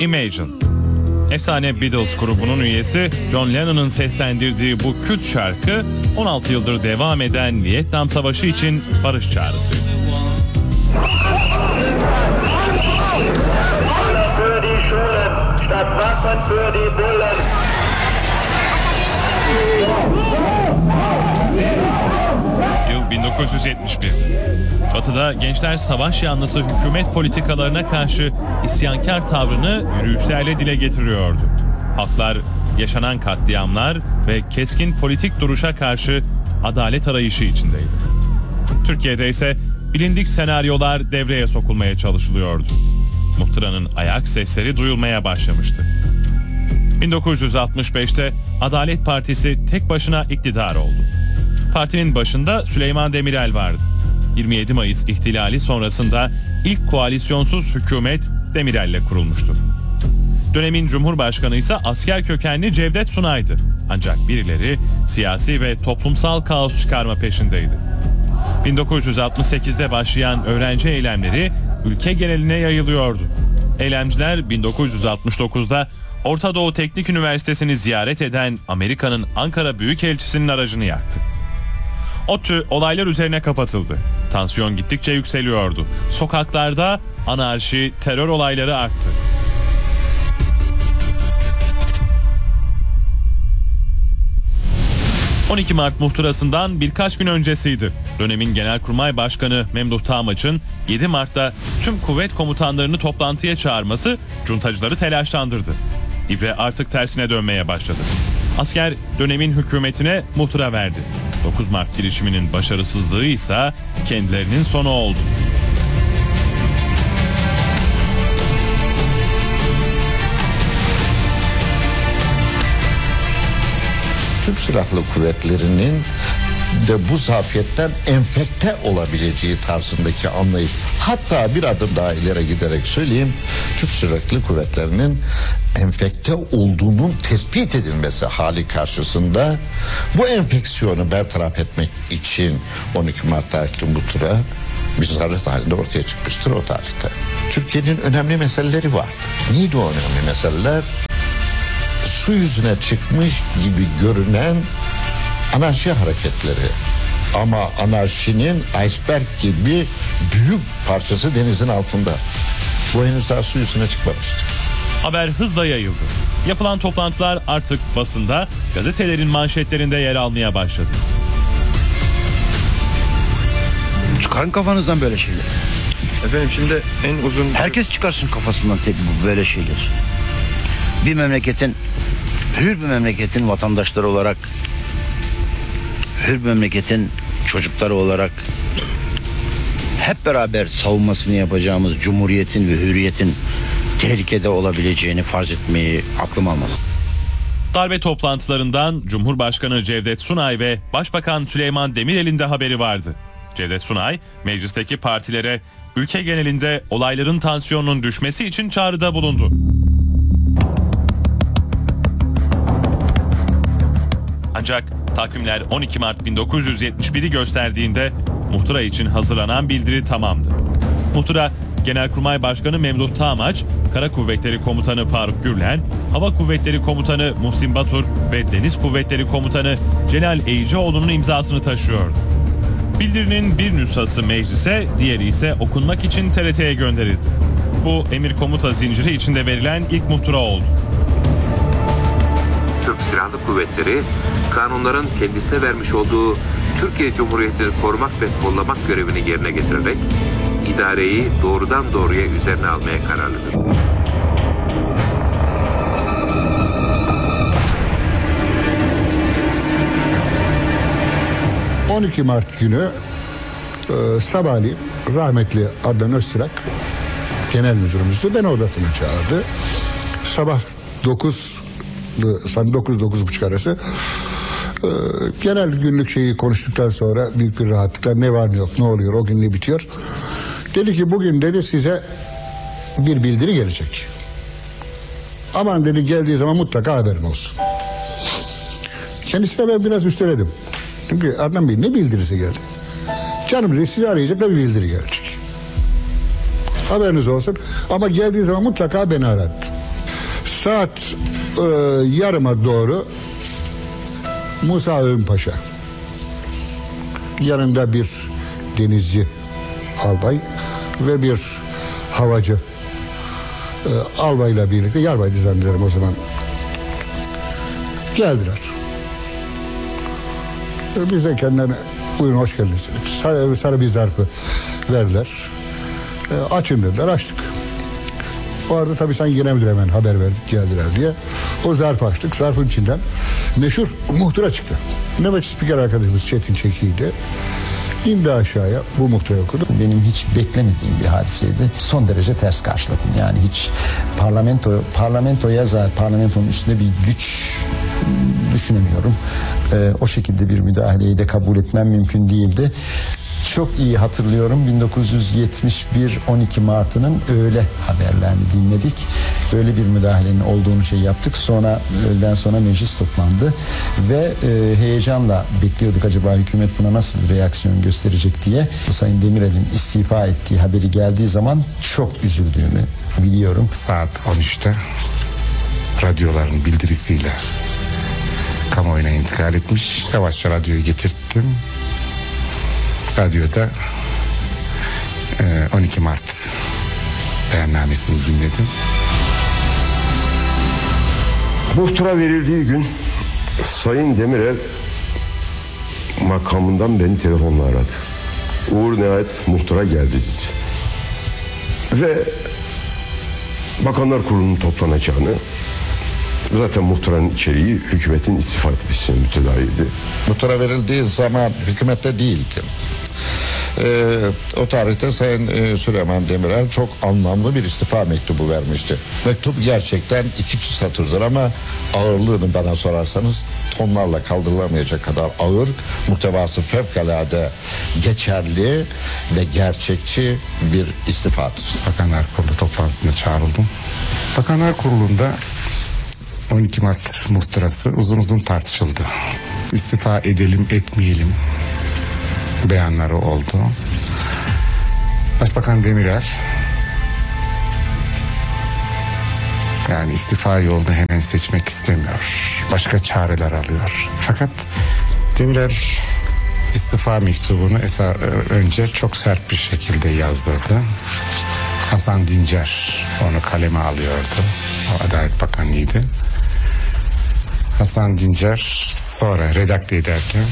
Imagine. Efsane Beatles grubunun üyesi John Lennon'ın seslendirdiği bu kült şarkı 16 yıldır devam eden Vietnam Savaşı için barış çağrısı. Yıl 1971. Batı'da gençler savaş yanlısı hükümet politikalarına karşı isyankar tavrını yürüyüşlerle dile getiriyordu. Halklar yaşanan katliamlar ve keskin politik duruşa karşı adalet arayışı içindeydi. Türkiye'de ise bilindik senaryolar devreye sokulmaya çalışılıyordu. Muhtıra'nın ayak sesleri duyulmaya başlamıştı. 1965'te Adalet Partisi tek başına iktidar oldu. Partinin başında Süleyman Demirel vardı. 27 Mayıs ihtilali sonrasında ilk koalisyonsuz hükümet Demirel'le kurulmuştu. Dönemin Cumhurbaşkanı ise asker kökenli Cevdet Sunay'dı. Ancak birileri siyasi ve toplumsal kaos çıkarma peşindeydi. 1968'de başlayan öğrenci eylemleri ülke geneline yayılıyordu. Eylemciler 1969'da Orta Doğu Teknik Üniversitesi'ni ziyaret eden Amerika'nın Ankara Büyükelçisi'nin aracını yaktı. ODTÜ olaylar üzerine kapatıldı. Tansiyon gittikçe yükseliyordu. Sokaklarda anarşi, terör olayları arttı. ...12 Mart muhtırasından birkaç gün öncesiydi. Dönemin Genelkurmay Başkanı Memduh Tağmaç'ın 7 Mart'ta tüm kuvvet komutanlarını toplantıya çağırması cuntacıları telaşlandırdı. İbre artık tersine dönmeye başladı. Asker dönemin hükümetine muhtıra verdi. 9 Mart girişiminin başarısızlığı ise kendilerinin sonu oldu. Türk Silahlı Kuvvetleri'nin de bu zafiyetten enfekte olabileceği tarzındaki anlayış. Hatta bir adım daha ileri giderek söyleyeyim, Türk Silahlı Kuvvetleri'nin enfekte olduğunun tespit edilmesi hali karşısında bu enfeksiyonu bertaraf etmek için 12 Mart tarihli muhtıra bir zaruret halinde ortaya çıkmıştır o tarihte. Türkiye'nin önemli meseleleri var. Neydi o önemli meseleler? Su yüzüne çıkmış gibi görünen anarşi hareketleri, ama anarşinin iceberg gibi büyük parçası denizin altında. Bu henüz daha su yüzüne çıkmamıştı. Haber hızla yayıldı. Yapılan toplantılar artık basında, gazetelerin manşetlerinde yer almaya başladı. Çıkarın kafanızdan böyle şeyler. Efendim şimdi en uzun... Herkes çıkarsın kafasından böyle şeyler. Bir memleketin, hür bir memleketin vatandaşları olarak, hür bir memleketin çocukları olarak hep beraber savunmasını yapacağımız cumhuriyetin ve hürriyetin tehlikede olabileceğini farz etmeyi aklım almaz. Darbe toplantılarından Cumhurbaşkanı Cevdet Sunay ve Başbakan Süleyman Demirel'in de haberi vardı. Cevdet Sunay, meclisteki partilere ülke genelinde olayların tansiyonunun düşmesi için çağrıda bulundu. Ancak takvimler 12 Mart 1971'i gösterdiğinde muhtıra için hazırlanan bildiri tamamdı. Muhtıra, Genelkurmay Başkanı Memduh Tağmaç, Kara Kuvvetleri Komutanı Faruk Gürlen, Hava Kuvvetleri Komutanı Muhsin Batur ve Deniz Kuvvetleri Komutanı Celal Eğicioğlu'nun imzasını taşıyordu. Bildirinin bir nüshası meclise, diğeri ise okunmak için TRT'ye gönderildi. Bu emir komuta zinciri içinde verilen ilk muhtıra oldu. Türk Silahlı Kuvvetleri, kanunların kendisine vermiş olduğu Türkiye Cumhuriyeti'ni korumak ve kollamak görevini yerine getirerek idareyi doğrudan doğruya üzerine almaya kararlıdır. ...12 Mart günü sabahleyin rahmetli Adnan Öztürk genel müdürümüzdü. Beni odasına çağırdı. Sabah 9-9:30 arası genel günlük şeyi konuştuktan sonra büyük bir rahatlıkla ne var ne yok, ne oluyor, o gün ne bitiyor. Dedi ki bugün dedi size bir bildiri gelecek. Aman dedi geldiği zaman mutlaka haberin olsun. Kendisine ben biraz üsteledim. Çünkü Adnan Bey ne bildirisi geldi? Canım dedi sizi arayacak da bir bildiri gelecek. Haberiniz olsun ama geldiği zaman mutlaka beni arar. Saat yarıma doğru Musa Öğünpaşa, yanında bir denizci albay ve bir havacı albayla birlikte, yarbaydı zannederim o zaman, geldiler. Biz de kendilerine buyurun hoş geldiniz dedik. Sarı bir zarfı verdiler. Açın dediler, açtık. O arada tabii sen yine müdür hemen haber verdik geldiler diye. O zarfı açtık. Zarfın içinden meşhur muhtıra çıktı. Nöbetçi spiker arkadaşımız Çetin Çeki'ydi. İndi aşağıya, bu muhtırayı okudu. Benim hiç beklemediğim bir hadiseydi. Son derece ters karşıladım. Yani hiç parlamentonun üstünde bir güç düşünemiyorum. O şekilde bir müdahaleyi de kabul etmem mümkün değildi. Çok iyi hatırlıyorum, 1971 12 Mart'ının öğle haberlerini dinledik. Böyle bir müdahalenin olduğunu yaptık. Sonra öğleden sonra meclis toplandı ve heyecanla bekliyorduk acaba hükümet buna nasıl reaksiyon gösterecek diye. Sayın Demirel'in istifa ettiği haberi geldiği zaman çok üzüldüğümü biliyorum. Saat 13'te radyoların bildirisiyle kamuoyuna intikal etmiş. Yavaşça radyoyu getirttim. Radyoda 12 Mart beyannamesini dinledim. Muhtıra verildiği gün Sayın Demirel makamından beni telefonla aradı. Uğur nihayet muhtıra geldi dedi. Ve Bakanlar Kurulu'nun toplanacağını, zaten muhtıranın içeriği hükümetin istifa etmesine mütedaiydi. Muhtıra verildiği zaman hükümette değildim. O tarihte Sayın Süleyman Demirel çok anlamlı bir istifa mektubu vermişti. Mektup gerçekten 2 satırdır ama ağırlığını bana sorarsanız tonlarla kaldırılamayacak kadar ağır, muhtevası fevkalade geçerli ve gerçekçi bir istifadır. Bakanlar Kurulu toplantısına çağrıldım. Bakanlar Kurulu'nda 12 Mart muhtırası uzun uzun tartışıldı. İstifa edelim etmeyelim beyanları oldu. Başbakan Demirel yani istifa yolunu hemen seçmek istemiyor. Başka çareler alıyor. Fakat Demirel istifa mektubunu önce çok sert bir şekilde yazdırdı. Hasan Dincer onu kaleme alıyordu. O Adalet Bakanı'ydı. Hasan Dincer sonra redakte ederken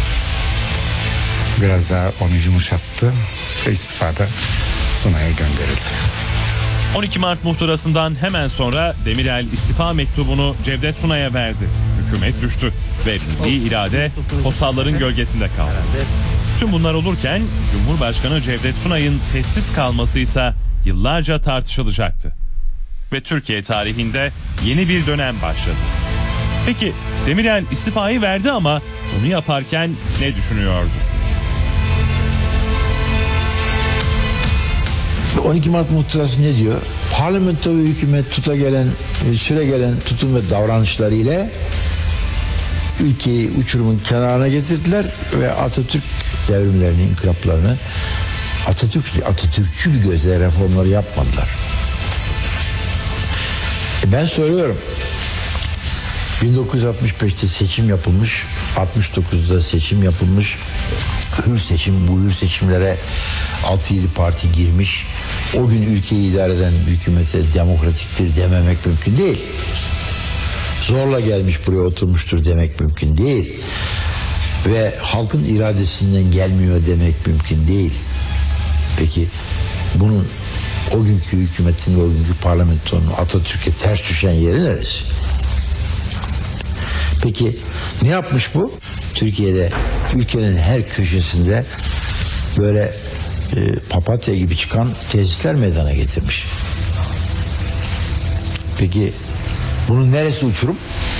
biraz daha onu yumuşattı ve istifada Sunay'a gönderildi. 12 Mart muhtırasından hemen sonra Demirel istifa mektubunu Cevdet Sunay'a verdi. Hükümet düştü ve milli irade postalların gölgesinde kaldı. Tüm bunlar olurken Cumhurbaşkanı Cevdet Sunay'ın sessiz kalması ise yıllarca tartışılacaktı. Ve Türkiye tarihinde yeni bir dönem başladı. Peki Demirel istifayı verdi ama bunu yaparken ne düşünüyordu? 12 Mart muhtırası ne diyor? Parlamento ve hükümet süre gelen tutum ve davranışlarıyla ülkeyi uçurumun kenarına getirdiler ve Atatürk devrimlerini, inkılaplarını Atatürkçü bir gözle reformları yapmadılar. Ben söylüyorum, 1965'te seçim yapılmış, 69'da seçim yapılmış, hür seçim, bu hür seçimlere 6-7 parti girmiş. O gün ülkeyi idare eden hükümete demokratiktir dememek mümkün değil. Zorla gelmiş buraya oturmuştur demek mümkün değil. Ve halkın iradesinden gelmiyor demek mümkün değil. Peki bunun o günkü hükümetin ve o günkü parlamentonun Atatürk'e ters düşen yeri neresi? Peki ne yapmış bu? Türkiye'de ülkenin her köşesinde böyle papatya gibi çıkan tesisler meydana getirmiş. Peki bunun neresi uçurum?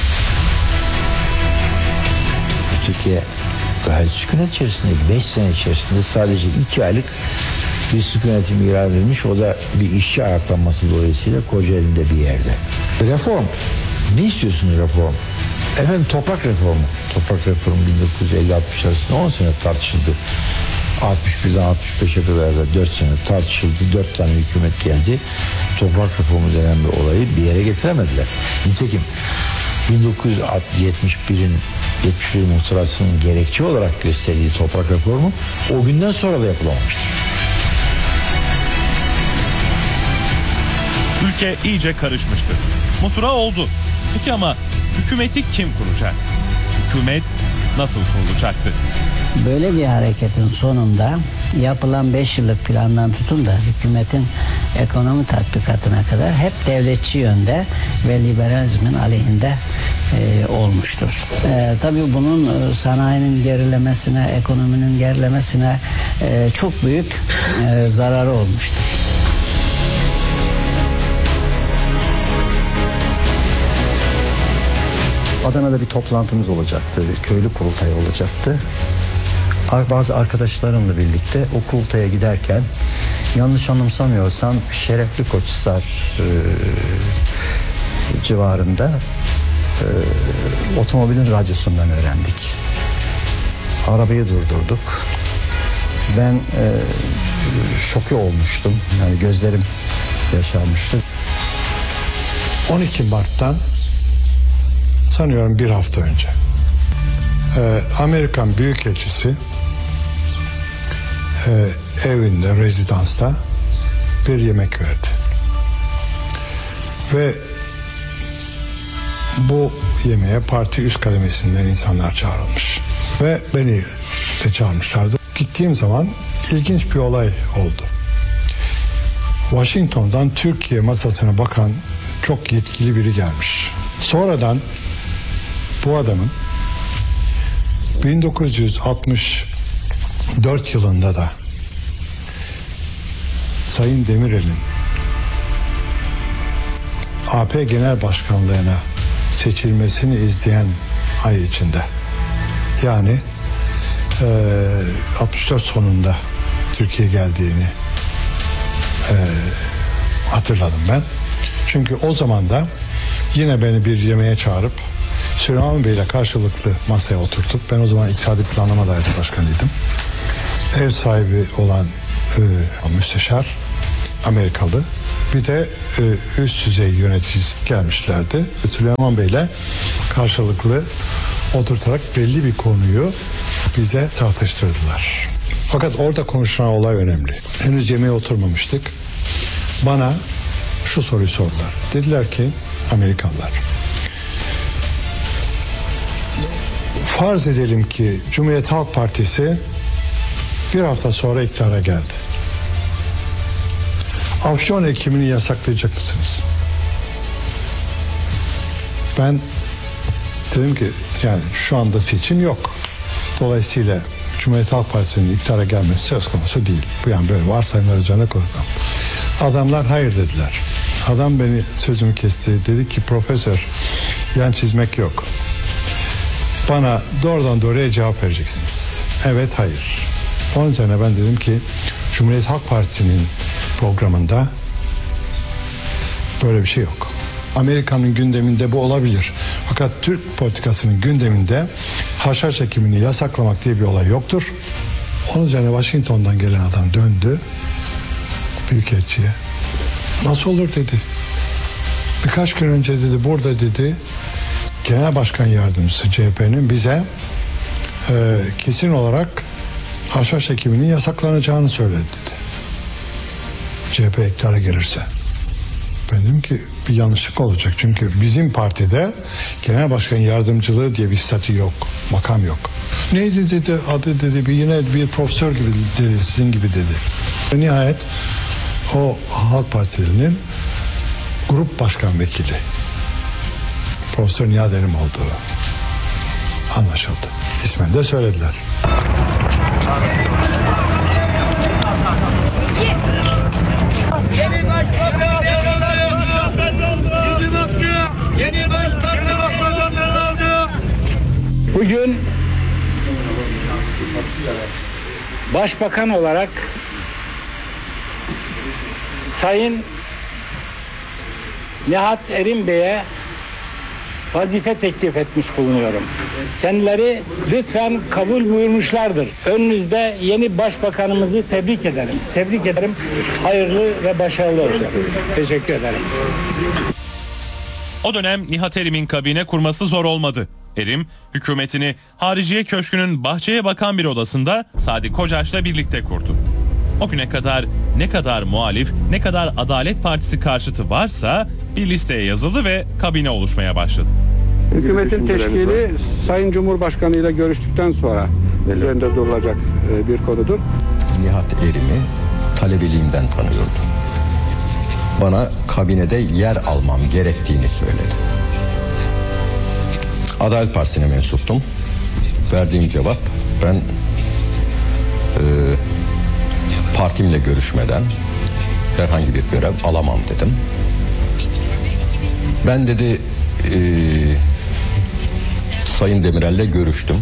Türkiye gayet sükunet içerisinde 5 sene içerisinde sadece 2 aylık bir sükunetim ilan edilmiş. O da bir işçi ayaklanması dolayısıyla Kocaeli'nde bir yerde. Reform. Ne istiyorsunuz reform? Efendim toprak reformu. Toprak reformu 1950-60 arasında 10 sene tartışıldı. 61'den 65'e kadar da 4 sene tartışıldı. 4 tane hükümet geldi. Toprak reformu denen bir olayı bir yere getiremediler. Nitekim 1971'in 71 muhtırasının gerekçe olarak gösterdiği toprak reformu o günden sonra da yapılamamıştır. Ülke iyice karışmıştı. Muhtıra oldu. Peki ama hükümeti kim kuracak? Hükümet nasıl kurulacaktı? Böyle bir hareketin sonunda yapılan 5 yıllık plandan tutun da hükümetin ekonomi tatbikatına kadar hep devletçi yönde ve liberalizmin aleyhinde olmuştur. Tabii bunun sanayinin gerilemesine, ekonominin gerilemesine çok büyük zararı olmuştur. Adana'da bir toplantımız olacaktı, bir köylü kurultayı olacaktı. Bazı arkadaşlarımla birlikte o kurultaya giderken yanlış anımsamıyorsam Şerefli Koçhisar civarında otomobilin radyosundan öğrendik. Arabayı durdurduk. Ben şoke olmuştum. Yani gözlerim yaşarmıştı. 12 Mart'tan sanıyorum bir hafta önce Amerikan Büyükelçisi evinde, rezidansta bir yemek verdi. Ve bu yemeğe parti üst kademesinden insanlar çağrılmış. Ve beni de çağırmışlardı. Gittiğim zaman ilginç bir olay oldu. Washington'dan Türkiye masasına bakan çok yetkili biri gelmiş. Sonradan bu adamın 1964 yılında da Sayın Demirel'in AP Genel Başkanlığına seçilmesini izleyen ay içinde, yani 64 sonunda Türkiye geldiğini hatırladım ben. Çünkü o zaman da yine beni bir yemeğe çağırıp Süleyman Bey ile karşılıklı masaya oturtup, ben o zaman İktisadi Planlama Dairesi Başkanıydım. Ev sahibi olan müsteşar Amerikalı, bir de üst düzey yöneticisi gelmişlerdi. Süleyman Bey ile karşılıklı oturtarak belli bir konuyu bize tartıştırdılar. Fakat orada konuşulan olay önemli. Henüz yemeğe oturmamıştık. Bana şu soruyu sordular. Dediler ki Amerikalılar, farz edelim ki Cumhuriyet Halk Partisi bir hafta sonra iktidara geldi. Afyon ekimini yasaklayacak mısınız? Ben dedim ki yani şu anda seçim yok. Dolayısıyla Cumhuriyet Halk Partisi'nin iktidara gelmesi söz konusu değil. Bu yani böyle varsayımlar üzerine kuruldu. Adamlar hayır dediler. Adam beni sözümü kesti. Dedi ki profesör, yan çizmek yok. Bana doğrudan doğruya cevap vereceksiniz. Evet, hayır. Onun üzerine ben dedim ki Cumhuriyet Halk Partisi'nin programında böyle bir şey yok. Amerika'nın gündeminde bu olabilir. Fakat Türk politikasının gündeminde haşhaş ekimini yasaklamak diye bir olay yoktur. Onun üzerine Washington'dan gelen adam döndü Büyükelçiye. Nasıl olur dedi. Birkaç gün önce dedi burada dedi Genel Başkan Yardımcısı CHP'nin bize kesin olarak haşhaş ekiminin yasaklanacağını söyledi dedi. CHP iktidara gelirse. Ben dedim ki bir yanlışlık olacak. Çünkü bizim partide Genel Başkan Yardımcılığı diye bir statü yok. Makam yok. Neydi dedi, adı dedi, yine bir profesör gibi dedi, sizin gibi dedi. Ve nihayet o Halk Partili'nin grup başkan vekili Profesör Nihat Erim olduğu anlaşıldı. İsmen de söylediler. Yeni başbakan Yeni başbakan oldu. Bugün başbakan olarak Sayın Nihat Erim Bey'e vazife teklif etmiş bulunuyorum. Kendileri lütfen kabul buyurmuşlardır. Önünüzde yeni başbakanımızı tebrik ederim. Tebrik ederim. Hayırlı ve başarılı olsun. Teşekkür ederim. O dönem Nihat Erim'in kabine kurması zor olmadı. Erim, hükümetini Hariciye Köşkü'nün bahçeye bakan bir odasında Sadi Kocaç'la birlikte kurdu. O güne kadar ne kadar muhalif, ne kadar Adalet Partisi karşıtı varsa bir listeye yazıldı ve kabine oluşmaya başladı. Hükümetin teşkili Sayın Cumhurbaşkanı ile görüştükten sonra üzerinde durulacak bir konudur. Nihat Erim'i talebeliğimden tanıyordum. Bana kabinede yer almam gerektiğini söyledi. Adalet Partisi'ne mensuptum. Verdiğim cevap, ben partimle görüşmeden herhangi bir görev alamam dedim. Ben dedi Sayın Demirel'le görüştüm.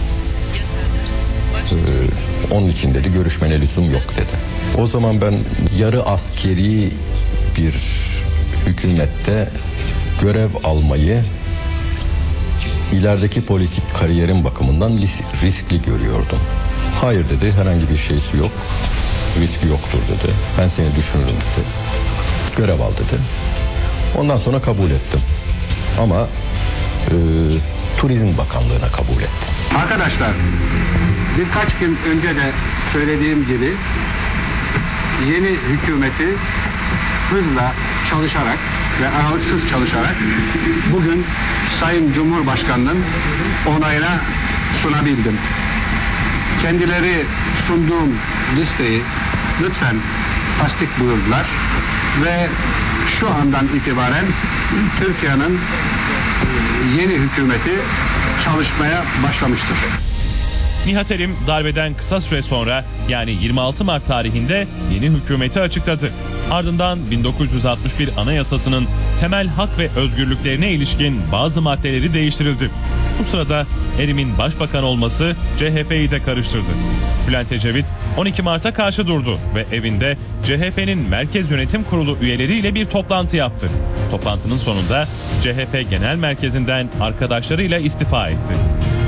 Onun için dedi görüşmene lüzum yok dedi. O zaman ben yarı askeri bir hükümette görev almayı ilerideki politik kariyerim bakımından riskli görüyordum. Hayır dedi, herhangi bir şeysi yok. Riski yoktur dedi. Ben seni düşünürüm dedi. Görev al dedi. Ondan sonra kabul ettim. Ama Turizm Bakanlığı'na kabul ettim. Arkadaşlar, birkaç gün önce de söylediğim gibi yeni hükümeti hızla çalışarak ve aralıksız çalışarak bugün Sayın Cumhurbaşkanı'nın onayına sunabildim. Kendileri sunduğum listeyi lütfen tasdik buyurdular ve şu andan itibaren Türkiye'nin yeni hükümeti çalışmaya başlamıştır. Nihat Erim darbeden kısa süre sonra yani 26 Mart tarihinde yeni hükümeti açıkladı. Ardından 1961 Anayasası'nın temel hak ve özgürlüklerine ilişkin bazı maddeleri değiştirildi. Bu sırada Erim'in başbakan olması CHP'yi de karıştırdı. Bülent Ecevit 12 Mart'a karşı durdu ve evinde CHP'nin Merkez Yönetim Kurulu üyeleriyle bir toplantı yaptı. Toplantının sonunda CHP Genel Merkezi'nden arkadaşlarıyla istifa etti.